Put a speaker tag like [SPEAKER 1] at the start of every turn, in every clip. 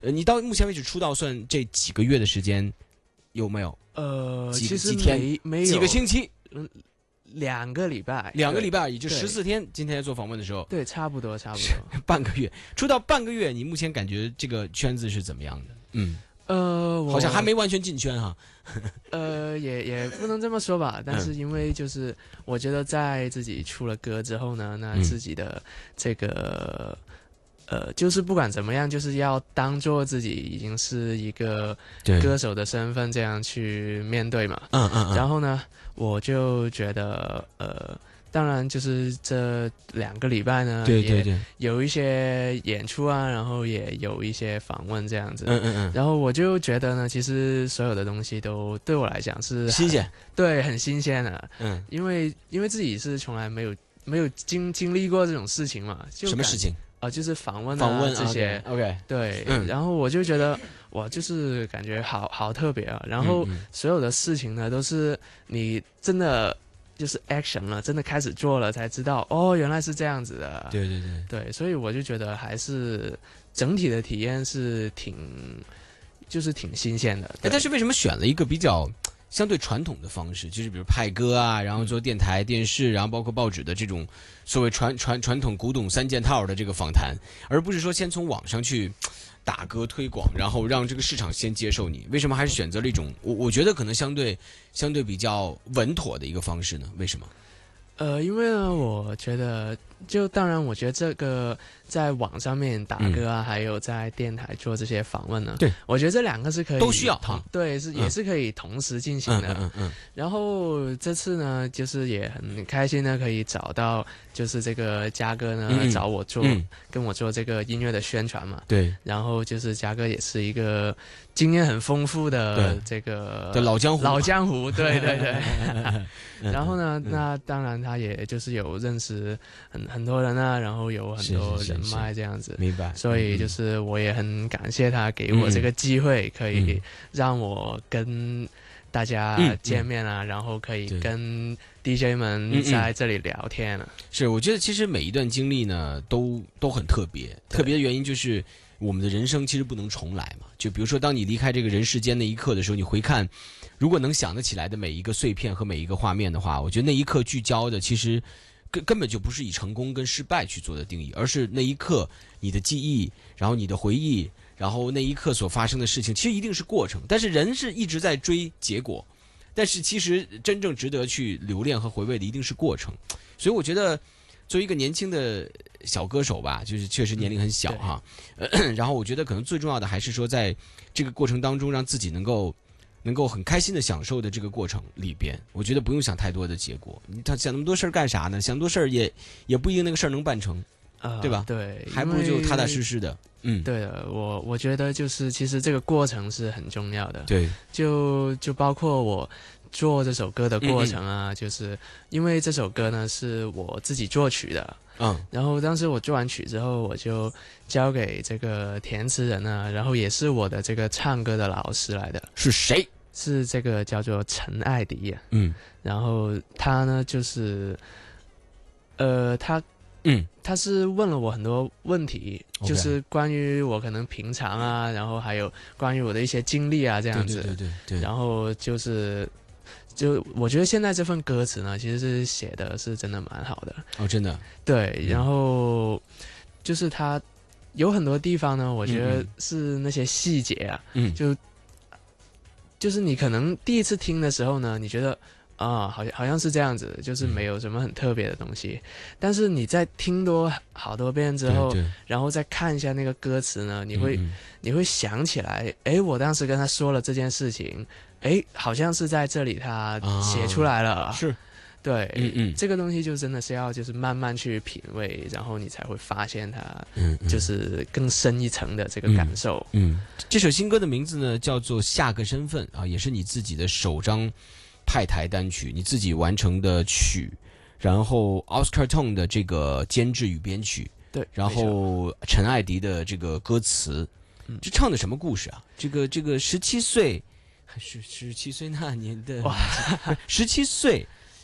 [SPEAKER 1] 你到目前为止出道算这几个月的时间有没有？
[SPEAKER 2] 其实
[SPEAKER 1] 几天
[SPEAKER 2] 没有
[SPEAKER 1] 几个星期
[SPEAKER 2] ，2个礼拜
[SPEAKER 1] ，2个礼拜而已，就
[SPEAKER 2] 对
[SPEAKER 1] 14天。今天在做访问的时候，
[SPEAKER 2] 对，差不多
[SPEAKER 1] 半个月，出道半个月，你目前感觉这个圈子是怎么样的？
[SPEAKER 2] 我
[SPEAKER 1] 好像还没完全进圈哈。
[SPEAKER 2] 也不能这么说吧，但是因为就是我觉得在自己出了歌之后呢，那自己的这个就是不管怎么样，就是要当做自己已经是一个歌手的身份这样去面对嘛。然后呢，我就觉得当然就是这2个礼拜呢，
[SPEAKER 1] 对，
[SPEAKER 2] 也有一些演出啊，然后也有一些访问这样子。然后我就觉得呢，其实所有的东西都对我来讲是
[SPEAKER 1] 新鲜，
[SPEAKER 2] 对，很新鲜的。因为自己是从来没有经历过这种事情嘛。就
[SPEAKER 1] 什么事情？
[SPEAKER 2] 就是访问这些。
[SPEAKER 1] OK，
[SPEAKER 2] 对，然后我就觉得哇，就是感觉好特别啊。然后所有的事情呢，都是你真的就是 action 了，真的开始做了，才知道哦，原来是这样子的。对，所以我就觉得还是整体的体验是挺新鲜的。
[SPEAKER 1] 但是为什么选了一个比较相对传统的方式，就是比如派歌啊，然后做电台、电视，然后包括报纸的这种所谓传统古董3件套的这个访谈，而不是说先从网上去打歌推广，然后让这个市场先接受你？为什么还是选择了一种我觉得可能相对比较稳妥的一个方式呢？为什么？
[SPEAKER 2] 因为呢，我觉得当然，我觉得这个在网上面打歌啊，还有在电台做这些访问呢，
[SPEAKER 1] 对，
[SPEAKER 2] 我觉得这2个是可以
[SPEAKER 1] 都需要
[SPEAKER 2] 对，也是可以同时进行的。然后这次呢，就是也很开心呢，可以找到就是这个嘉哥呢找我跟我做这个音乐的宣传嘛。
[SPEAKER 1] 对，
[SPEAKER 2] 然后就是嘉哥也是一个经验很丰富的这个
[SPEAKER 1] 老江湖，
[SPEAKER 2] 对。然后呢，那当然他也就是有认识很多人啊，然后有很多人脉这样子。
[SPEAKER 1] 明白。
[SPEAKER 2] 所以就是我也很感谢他给我这个机会，可以让我跟大家见面啊，然后可以跟 DJ 们在这里聊天啊。
[SPEAKER 1] 是，我觉得其实每一段经历呢都很特别，特别的原因就是我们的人生其实不能重来嘛。就比如说当你离开这个人世间那一刻的时候，你回看如果能想得起来的每一个碎片和每一个画面的话，我觉得那一刻聚焦的其实根本就不是以成功跟失败去做的定义，而是那一刻你的记忆，然后你的回忆，然后那一刻所发生的事情，其实一定是过程。但是人是一直在追结果，但是其实真正值得去留恋和回味的一定是过程。所以我觉得作为一个年轻的小歌手吧，就是确实年龄很小哈，然后我觉得可能最重要的还是说在这个过程当中让自己能够很开心的享受的这个过程里边，我觉得不用想太多的结果。他想那么多事儿干啥呢？想多事儿也不一定那个事儿能办成，对吧？
[SPEAKER 2] 对，
[SPEAKER 1] 还不如就踏踏实实的。
[SPEAKER 2] 对的，我觉得就是其实这个过程是很重要的。
[SPEAKER 1] 对，
[SPEAKER 2] 就包括我做这首歌的过程啊，就是因为这首歌呢是我自己作曲的。然后当时我做完曲之后，我就交给这个填词人啊，然后也是我的这个唱歌的老师来的。
[SPEAKER 1] 是谁？
[SPEAKER 2] 是这个叫做陈艾迪。然后他呢就是他是问了我很多问题，就是关于我可能平常啊，然后还有关于我的一些经历啊这样子。
[SPEAKER 1] 对。
[SPEAKER 2] 然后就我觉得现在这份歌词呢，其实是写的是真的蛮好的。
[SPEAKER 1] 真的。
[SPEAKER 2] 对，然后就是它有很多地方呢，我觉得是那些细节啊，就是你可能第一次听的时候呢，你觉得好像是这样子，就是没有什么很特别的东西。但是你在听好多遍之后，然后再看一下那个歌词呢，你会想起来，我当时跟他说了这件事情，好像是在这里他写出来了。
[SPEAKER 1] 是。
[SPEAKER 2] 对，这个东西就真的是要就是慢慢去品味，然后你才会发现它，就是更深一层的这个感受。
[SPEAKER 1] 这首新歌的名字呢叫做《下个身份》啊，也是你自己的首张派台单曲，你自己完成的曲，然后 Oscar Tone 的这个监制与编曲，
[SPEAKER 2] 对，
[SPEAKER 1] 然后陈艾迪的这个歌词，这唱的什么故事啊？这个17岁还是17岁那年的17岁。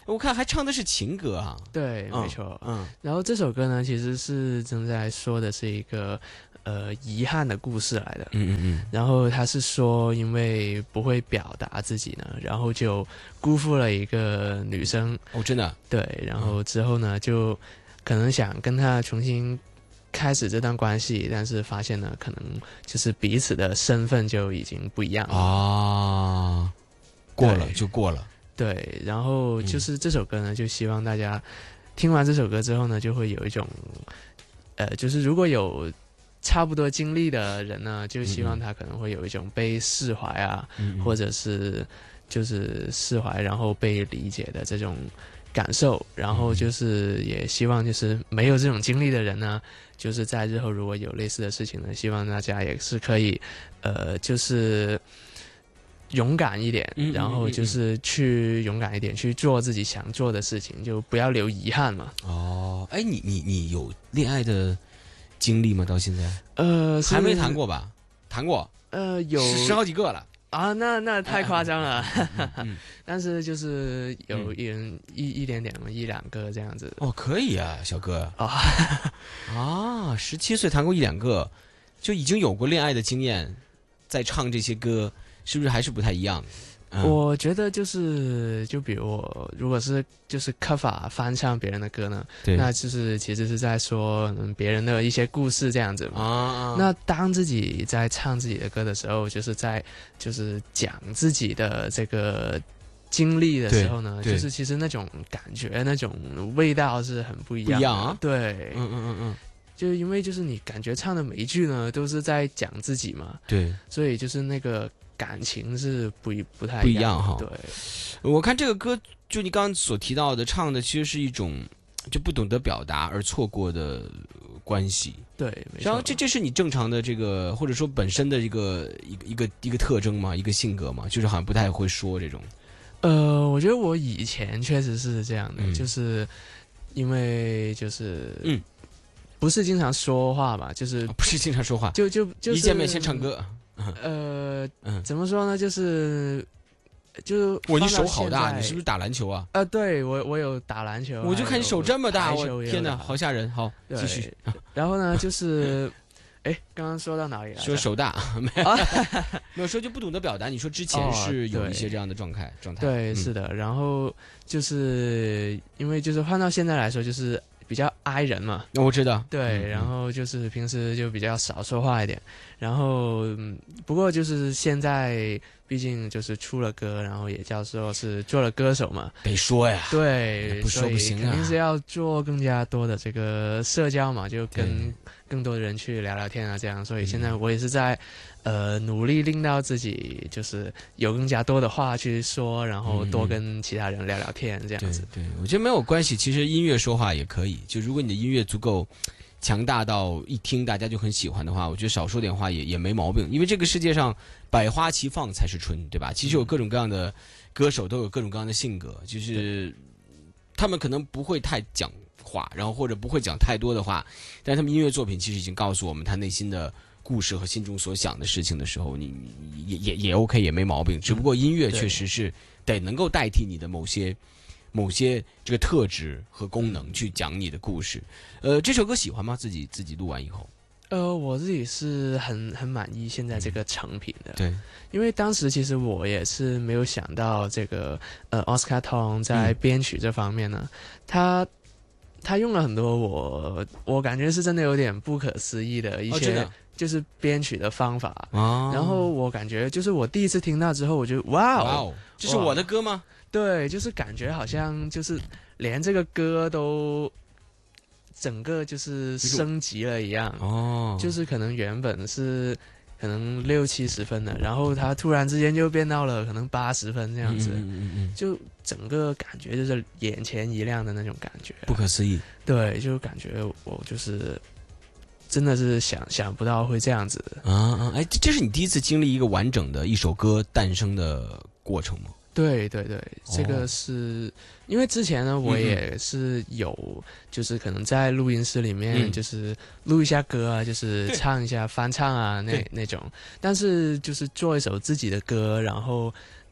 [SPEAKER 1] 我看还唱的是情歌啊。
[SPEAKER 2] 对，没错。
[SPEAKER 1] 嗯，
[SPEAKER 2] 然后这首歌呢，其实是正在说的是一个遗憾的故事来的。然后他是说，因为不会表达自己呢，然后就辜负了一个女生。
[SPEAKER 1] 哦，真的。
[SPEAKER 2] 对，然后之后呢，就可能想跟她重新开始这段关系，但是发现呢，可能就是彼此的身份就已经不一样了
[SPEAKER 1] 啊，过了就过了。
[SPEAKER 2] 对，然后就是这首歌呢，就希望大家听完这首歌之后呢，就会有一种，就是如果有差不多经历的人呢，就希望他可能会有一种被释怀啊，或者是就是释怀，然后被理解的这种感受。然后就是也希望就是没有这种经历的人呢，就是在日后如果有类似的事情呢，希望大家也是可以，就是勇敢一点，然后就是去勇敢一点去做自己想做的事情，就不要留遗憾嘛。
[SPEAKER 1] 哦，哎，你有恋爱的经历吗？到现在？还没谈过吧？谈过？
[SPEAKER 2] 有
[SPEAKER 1] 十好几个了
[SPEAKER 2] 啊，那太夸张了。但是就是有一点点一两个这样子。
[SPEAKER 1] 哦，可以啊，小哥啊，17岁谈过一两个，就已经有过恋爱的经验，在唱这些歌。是不是还是不太一样？
[SPEAKER 2] 我觉得就比如我如果是就是cover翻唱别人的歌呢，那就是其实是在说别人的一些故事这样子嘛。那当自己在唱自己的歌的时候，就是在就是讲自己的这个经历的时候呢，就是其实那种感觉那种味道是很不一样的。
[SPEAKER 1] 不一样啊。
[SPEAKER 2] 对，就因为就是你感觉唱的每一句呢都是在讲自己嘛。对，所以就是那个感情是不太一样哈。对，
[SPEAKER 1] 我看这个歌，就你刚刚所提到的，唱的其实是一种就不懂得表达而错过的关系。
[SPEAKER 2] 对，没错。
[SPEAKER 1] 然后这是你正常的这个，或者说本身的一个特征吗？一个性格吗？就是好像不太会说这种。
[SPEAKER 2] 我觉得我以前确实是这样的，就是因为就是不是经常说话吧，就是
[SPEAKER 1] 不是经常说话，
[SPEAKER 2] 就是
[SPEAKER 1] 一见面先唱歌。
[SPEAKER 2] 怎么说呢？就是
[SPEAKER 1] 哇，你手好大，你是不是打篮球啊？
[SPEAKER 2] 对，我有打篮球，
[SPEAKER 1] 我就看你手这么大，我天哪，好吓人！好，继续。
[SPEAKER 2] 然后呢，就是刚刚说到哪里了？
[SPEAKER 1] 说手大，没有说就不懂得表达。你说之前是有一些这样的状态。
[SPEAKER 2] 对，是的。然后就是因为就是换到现在来说，就是比较 I 人嘛。
[SPEAKER 1] 我知道。
[SPEAKER 2] 对，然后就是平时就比较少说话一点。然后不过就是现在毕竟就是出了歌，然后也叫做是做了歌手嘛，
[SPEAKER 1] 得说呀。
[SPEAKER 2] 对，
[SPEAKER 1] 不说不行啊，
[SPEAKER 2] 肯定是要做更加多的这个社交嘛，就跟更多的人去聊聊天啊，这样。所以现在我也是在努力令到自己就是有更加多的话去说，然后多跟其他人聊聊天这样子。
[SPEAKER 1] 对，我觉得没有关系，其实音乐说话也可以。就如果你的音乐足够强大到一听大家就很喜欢的话，我觉得少说点话也没毛病。因为这个世界上百花齐放才是春，对吧？其实有各种各样的歌手，都有各种各样的性格，就是他们可能不会太讲话，然后或者不会讲太多的话，但是他们音乐作品其实已经告诉我们他内心的故事和心中所想的事情的时候，你也 OK， 也没毛病。只不过音乐确实是得能够代替你的某些这个特质和功能去讲你的故事。这首歌喜欢吗？自己录完以后？
[SPEAKER 2] 我自己是很满意现在这个成品的。
[SPEAKER 1] 对，
[SPEAKER 2] 因为当时其实我也是没有想到这个Oscar Tong 在编曲这方面呢，他用了很多我感觉是真的有点不可思议的一些就是编曲的方法。然后我感觉就是我第一次听到之后，我就哇哦，
[SPEAKER 1] 这是我的歌吗？
[SPEAKER 2] 对，就是感觉好像就是连这个歌都整个就是升级了一样。就是可能原本是可能60-70分的，然后它突然之间就变到了可能80分这样子。就整个感觉就是眼前一亮的那种感觉，
[SPEAKER 1] 不可思议。对，
[SPEAKER 2] 就感觉我就是真的是想不到会这样子。
[SPEAKER 1] 这是你第一次经历一个完整的一首歌诞生的过程吗？
[SPEAKER 2] 对，这个是因为之前呢，我也是有就是可能在录音室里面就是录一下歌啊，就是唱一下翻唱啊那种，但是就是做一首自己的歌，然后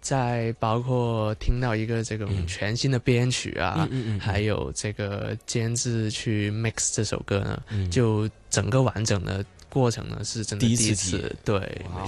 [SPEAKER 2] 再包括听到一个这种全新的编曲啊，还有这个监制去 mix 这首歌呢，就整个完整的过程呢是真的第一次，对。